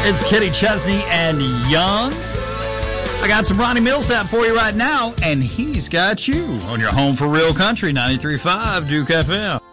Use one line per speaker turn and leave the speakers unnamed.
It's Kenny Chesney and Young. I got some Ronnie Millsap for you right now, and he's got you on your home for real country, 93.5 Duke FM.